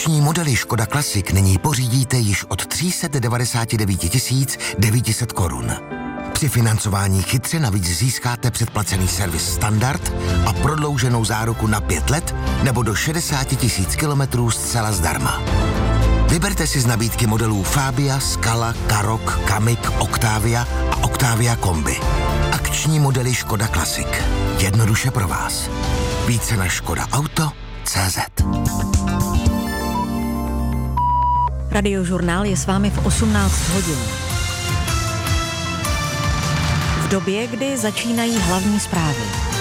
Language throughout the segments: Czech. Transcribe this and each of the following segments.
Akční modely Škoda Classic nyní pořídíte již od 399 900 korun. Při financování chytře navíc získáte předplacený servis standard a prodlouženou záruku na 5 let nebo do 60 000 kilometrů zcela zdarma. Vyberte si z nabídky modelů Fabia, Scala, Karoq, Kamiq, Octavia a Octavia Kombi. Akční modely Škoda Classic. Jednoduše pro vás. Více na škodaauto.cz. Radiožurnál je s vámi v 18 hodin. V době, kdy začínají hlavní zprávy.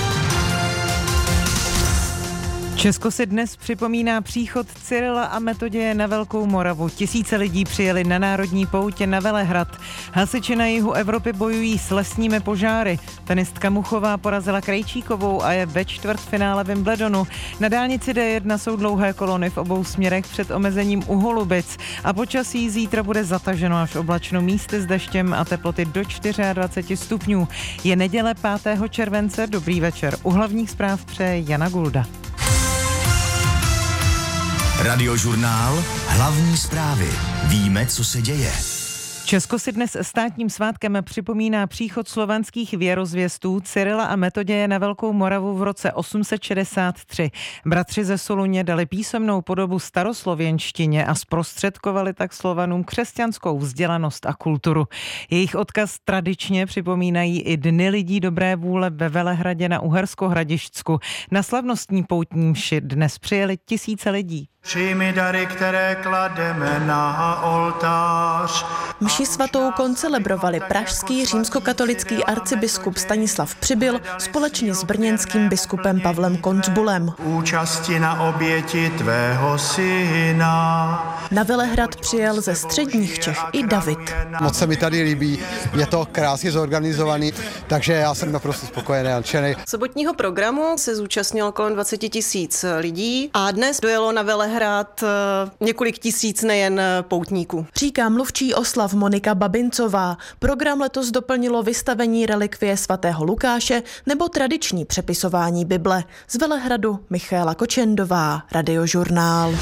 Česko si dnes připomíná příchod Cyrila a Metoděje na Velkou Moravu. Tisíce lidí přijeli na národní pouť na Velehrad. Hasiči na jihu Evropy bojují s lesními požáry. Tenistka Muchová porazila Krejčíkovou a je ve čtvrtfinále Wimbledonu. Na dálnici D1 jsou dlouhé kolony v obou směrech před omezením u Holubic. A počasí zítra bude zataženo až oblačno, místy s deštěm a teploty do 24 stupňů. Je neděle 5. července, dobrý večer. U hlavních zpráv přeje Jana Gulda. Radiožurnál, hlavní zprávy. Víme, co se děje. Česko si dnes státním svátkem připomíná příchod slovanských věrozvěstů Cyrila a Metoděje na Velkou Moravu v roce 863. Bratři ze Soluně dali písemnou podobu staroslověnštině a zprostředkovali tak Slovanům křesťanskou vzdělanost a kulturu. Jejich odkaz tradičně připomínají i Dny lidí dobré vůle ve Velehradě na Uhersko-Hradišťsku. Na slavnostní poutní mši dnes přijeli tisíce lidí. Přijmi dary, které klademe na oltář. Mši svatou koncelebrovali pražský římskokatolický arcibiskup Stanislav Přibyl společně s brněnským biskupem Pavlem Koncbulem. Účasti na oběti tvého syna. Na Velehrad přijel ze středních Čech i David. Moc se mi tady líbí, je to krásně zorganizovaný, takže já jsem naprosto spokojený a nadšený. Sobotního programu se zúčastnilo kolem 20 000 lidí a dnes dojelo na Velehrad několik tisíc nejen poutníků. Říká mluvčí oslav Monika Babincová. Program letos doplnilo vystavení relikvie svatého Lukáše nebo tradiční přepisování Bible. Z Velehradu Michaela Kočendová, Radiožurnál.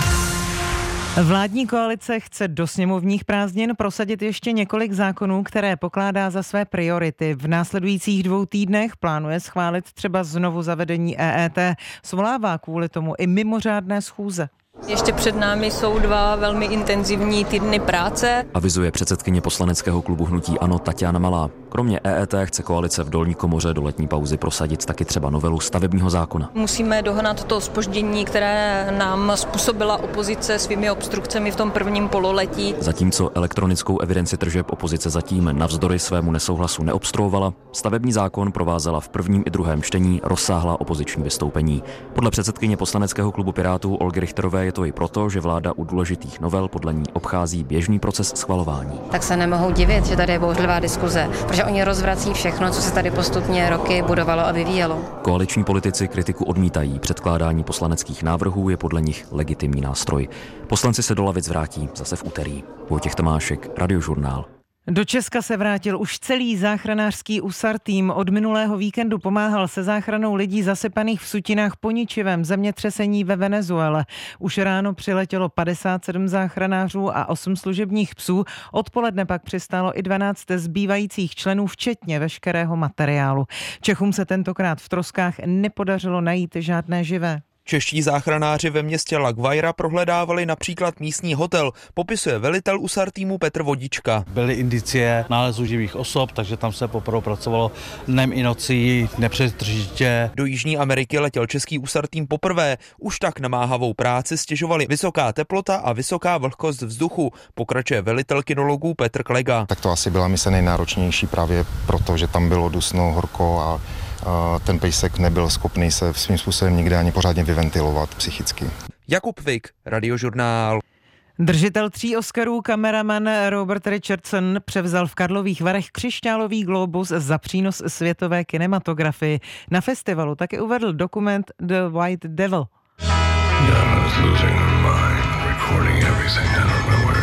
Vládní koalice chce do sněmovních prázdnin prosadit ještě několik zákonů, které pokládá za své priority. V následujících 2 týdnech plánuje schválit třeba znovu zavedení EET. Svolává kvůli tomu i mimořádné schůze. Ještě před námi jsou 2 velmi intenzivní týdny práce. Avizuje předsedkyně poslaneckého klubu hnutí ANO Taťána Malá. Kromě EET chce koalice v dolní komoře do letní pauzy prosadit taky třeba novelu stavebního zákona. Musíme dohnat to zpoždění, které nám způsobila opozice svými obstrukcemi v tom prvním pololetí. Zatímco elektronickou evidenci tržeb opozice zatím navzdory svému nesouhlasu neobstruovala, stavební zákon provázela v prvním i druhém čtení rozsáhlá opoziční vystoupení. Podle předsedkyně poslaneckého klubu Pirátů Olgy Richterové je to i proto, že vláda u důležitých novel podle ní obchází běžný proces schvalování. Tak se nemohou divit, že tady je bouřlivá diskuze, protože oni rozvrací všechno, co se tady postupně roky budovalo a vyvíjelo. Koaliční politici kritiku odmítají. Předkládání poslaneckých návrhů je podle nich legitimní nástroj. Poslanci se do lavic vrátí zase v úterý. Vojtěch Tomášek, Radiožurnál. Do Česka se vrátil už celý záchranářský USAR tým. Od minulého víkendu pomáhal se záchranou lidí zasypaných v sutinách po ničivém zemětřesení ve Venezuele. Už ráno přiletělo 57 záchranářů a 8 služebních psů. Odpoledne pak přistálo i 12 zbývajících členů, včetně veškerého materiálu. Čechům se tentokrát v troskách nepodařilo najít žádné živé. Čeští záchranáři ve městě La Guaira prohledávali například místní hotel, popisuje velitel USAR týmu Petr Vodička. Byly indicie nálezu živých osob, takže tam se poprvé pracovalo dnem i nocí nepřetržitě. Do Jižní Ameriky letěl český USAR tým poprvé. Už tak namáhavou práci stěžovali vysoká teplota a vysoká vlhkost vzduchu, pokračuje velitel kinologů Petr Klega. Tak to asi byla mise nejnáročnější právě proto, že tam bylo dusno, horko a ten pejsek nebyl schopný se svým způsobem nikde ani pořádně vyventilovat psychicky. Jakub Vik, Radiožurnál. Držitel 3 Oscarů, kameraman Robert Richardson, převzal v Karlových Varech křišťálový glóbus za přínos světové kinematografii. Na festivalu taky uvedl dokument The White Devil.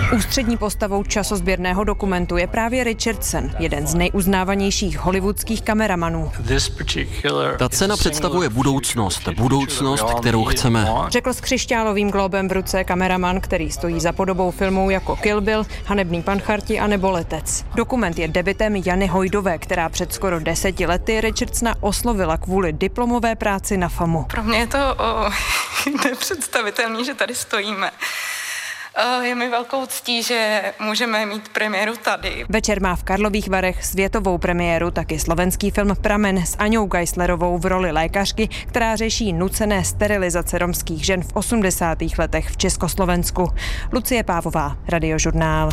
Ústřední postavou časozběrného dokumentu je právě Richardson, jeden z nejuznávanějších hollywoodských kameramanů. Ta cena představuje budoucnost, kterou chceme. Řekl s křišťálovým glóbem v ruce kameraman, který stojí za podobou filmů jako Kill Bill, Hanebný pancharti a nebo Letec. Dokument je debutem Jany Hojdové, která před skoro 10 lety Richardsona oslovila kvůli diplomové práci na FAMu. Pro mě je to nepředstavitelné, že tady stojíme. Je mi velkou ctí, že můžeme mít premiéru tady. Večer má v Karlových Varech světovou premiéru taky slovenský film Pramen s Aňou Geislerovou v roli lékařky, která řeší nucené sterilizace romských žen v 80. letech v Československu. Lucie Pávová, Radiožurnál.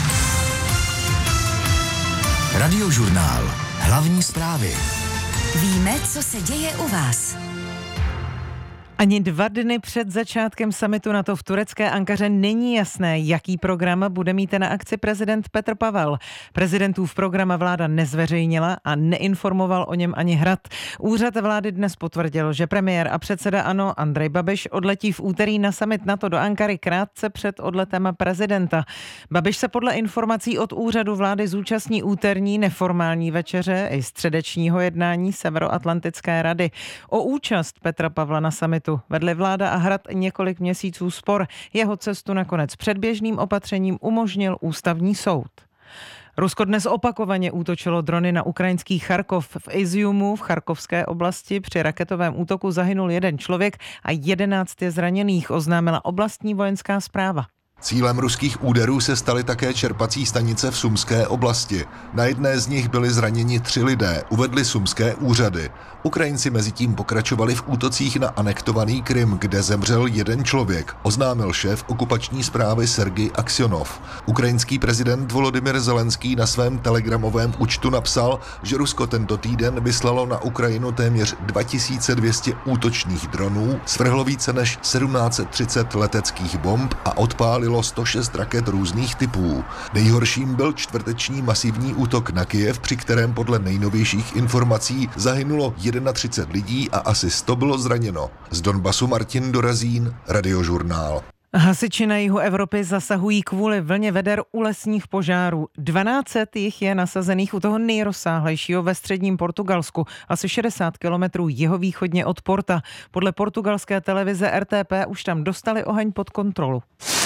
Radiožurnál. Hlavní zprávy. Víme, co se děje u vás. Ani 2 dny před začátkem summitu NATO v turecké Ankaře není jasné, jaký program bude mít na akci prezident Petr Pavel. Prezidentův program vláda nezveřejnila a neinformoval o něm ani Hrad. Úřad vlády dnes potvrdil, že premiér a předseda ANO Andrej Babiš odletí v úterý na summit NATO do Ankary krátce před odletem prezidenta. Babiš se podle informací od úřadu vlády zúčastní úterní neformální večeře i středečního jednání Severoatlantické rady. O účast Petra Pavla na summitu vedli vláda a Hrad několik měsíců spor. Jeho cestu nakonec předběžným opatřením umožnil ústavní soud. Rusko dnes opakovaně útočilo drony na ukrajinský Charkov. V Iziumu v Charkovské oblasti při raketovém útoku zahynul 1 člověk a 11 je zraněných, oznámila oblastní vojenská správa. Cílem ruských úderů se staly také čerpací stanice v Sumské oblasti. Na jedné z nich byli zraněni 3 lidé, uvedly sumské úřady. Ukrajinci mezitím pokračovali v útocích na anektovaný Krym, kde zemřel 1 člověk, oznámil šéf okupační správy Sergej Aksionov. Ukrajinský prezident Volodymyr Zelenský na svém telegramovém účtu napsal, že Rusko tento týden vyslalo na Ukrajinu téměř 2200 útočných dronů, svrhlo více než 1730 leteckých bomb a odpálilo 106 raket různých typů. Nejhorším byl čtvrteční masivní útok na Kyjev, při kterém podle nejnovějších informací zahynulo 31 lidí a asi 100 bylo zraněno. Z Donbasu Martin Dorazín, Radiožurnál. Hasiči na jihu Evropy zasahují kvůli vlně veder u lesních požárů. 1200 jich je nasazených u toho nejrozsáhlejšího ve středním Portugalsku, asi 60 kilometrů jihovýchodně od Porta. Podle portugalské televize RTP už tam dostali oheň pod kontrolu.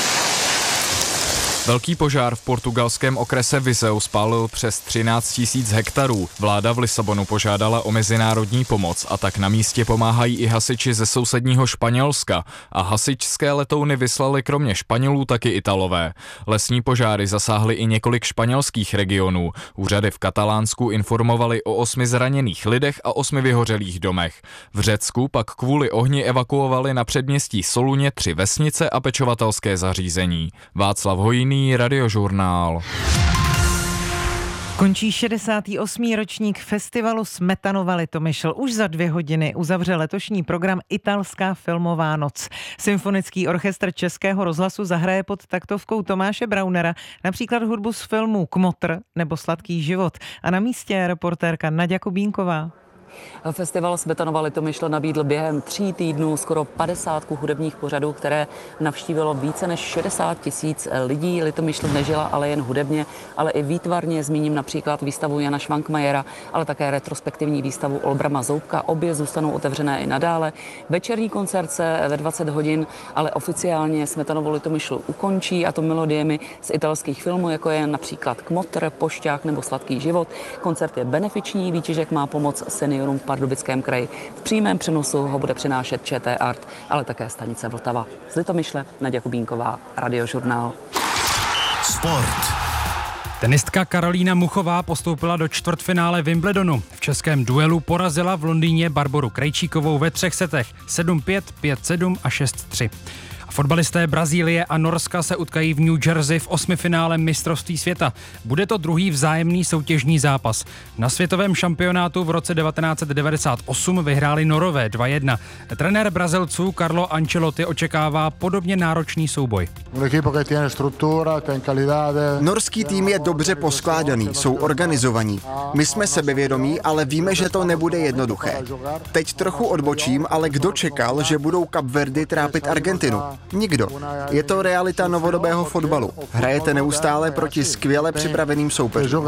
Velký požár v portugalském okrese Viseu spálil přes 13 000 hektarů. Vláda v Lisabonu požádala o mezinárodní pomoc a tak na místě pomáhají i hasiči ze sousedního Španělska a hasičské letouny vyslali kromě Španělů taky Italové. Lesní požáry zasáhly i několik španělských regionů. Úřady v Katalánsku informovali o 8 zraněných lidech a 8 vyhořelých domech. V Řecku pak kvůli ohni evakuovali na předměstí Soluně 3 vesnice a pečovatelské zařízení. Václav Hojný, Radiožurnál. Končí 68. ročník festivalu Smetanova Litomyšl. Už za 2 hodiny uzavře letošní program Italská filmová noc. Symfonický orchestr Českého rozhlasu zahraje pod taktovkou Tomáše Braunera například hudbu z filmů Kmotr nebo Sladký život. A na místě je reportérka Naďa Kubínková. Festival Smetanova Litomyšl nabídl během 3 týdnů skoro 50 hudebních pořadů, které navštívilo více než 60 000 lidí. Litomyšl nežila ale jen hudebně, ale i výtvarně. Zmíním například výstavu Jana Švankmajera, ale také retrospektivní výstavu Olbrama Zoubka. Obě zůstanou otevřené i nadále. Večerní koncert se ve 20 hodin, ale oficiálně Smetanovu Litomyšl ukončí, a to melodiemi z italských filmů, jako je například Kmotr, Pošťák nebo Sladký život. Koncert je benefiční, výtěžek má pomoc seniorům v Pardubickém kraji. V přímém přenosu ho bude přinášet ČT Art, ale také stanice Vltava. Z Litomyšle Naďa Kubínková, Radiožurnál. Sport. Tenistka Karolína Muchová postoupila do čtvrtfinále Wimbledonu. V českém duelu porazila v Londýně Barboru Krejčíkovou ve 3 setech 7-5, 5-7 a 6-3. Fotbalisté Brazílie a Norska se utkají v New Jersey v 8. finále mistrovství světa. Bude to druhý vzájemný soutěžní zápas. Na světovém šampionátu v roce 1998 vyhráli Norové 2-1. Trenér Brazilců Carlo Ancelotti očekává podobně náročný souboj. Norský tým je dobře poskládaný, jsou organizovaní. My jsme sebevědomí, ale víme, že to nebude jednoduché. Teď trochu odbočím, ale kdo čekal, že budou Kapverdy trápit Argentinu? Nikdo. Je to realita novodobého fotbalu. Hrajete neustále proti skvěle připraveným soupeřům.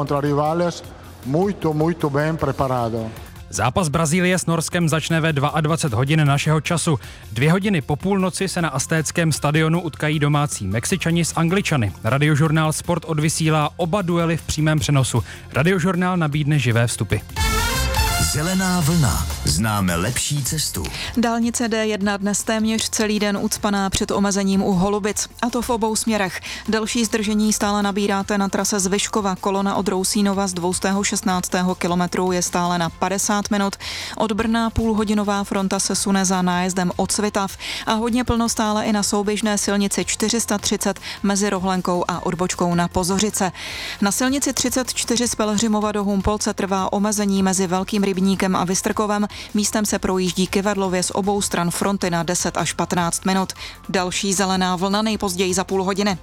Zápas Brazílie s Norskem začne ve 22 hodin našeho času. 2 hodiny po půlnoci se na Aztéckém stadionu utkají domácí Mexičani s Angličany. Radiožurnál Sport odvysílá oba duely v přímém přenosu. Radiožurnál nabídne živé vstupy. Zelená vlna. Známe lepší cestu. Dálnice D1 dnes téměř celý den ucpaná před omezením u Holubic. A to v obou směrech. Delší zdržení stále nabíráte na trase z Vyškova. Kolona od Rousínova z 216. kilometru je stále na 50 minut. Od Brna půlhodinová fronta se sune za nájezdem od Svitav. A hodně plno stále i na souběžné silnici 430 mezi Rohlenkou a odbočkou na Pozořice. Na silnici 34 z Pelhřimova do Humpolce trvá omezení mezi Velkým Rybníkem a Vystrkovem. Místem se projíždí kyvadlově z obou stran fronty na 10 až 15 minut. Další zelená vlna nejpozději za půl hodiny.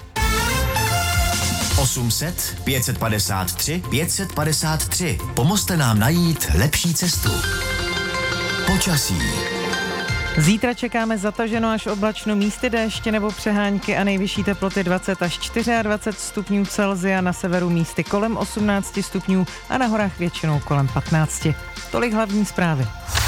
800 553 553. Pomozte nám najít lepší cestu. Počasí. Zítra čekáme zataženo až oblačno, místy déště nebo přehánky a nejvyšší teploty 20 až 24 stupňů Celsia, na severu místy kolem 18 stupňů a na horách většinou kolem 15. Tolik hlavní zprávy.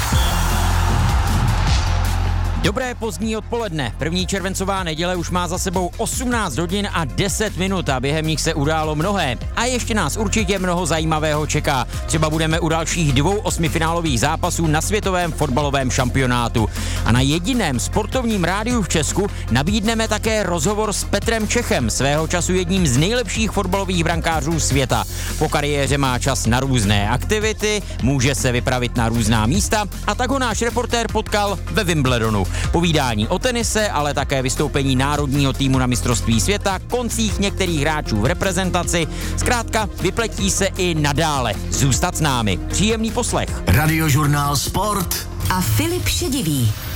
Dobré pozdní odpoledne. 1. červencová neděle už má za sebou 18 hodin a 10 minut a během nich se událo mnohé. A ještě nás určitě mnoho zajímavého čeká. Třeba budeme u dalších 2 osmifinálových zápasů na světovém fotbalovém šampionátu. A na jediném sportovním rádiu v Česku nabídneme také rozhovor s Petrem Čechem, svého času jedním z nejlepších fotbalových brankářů světa. Po kariéře má čas na různé aktivity, může se vypravit na různá místa a tak ho náš reportér potkal ve Wimbledonu. Povídání o tenise, ale také vystoupení národního týmu na mistrovství světa, koncích některých hráčů v reprezentaci. Zkrátka, vypletí se i nadále. Zůstat s námi. Příjemný poslech. Radiožurnál Sport a Filip Šedivý.